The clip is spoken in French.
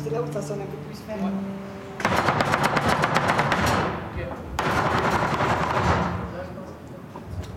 c'est là où ça sonne un peu plus fort. Ouais.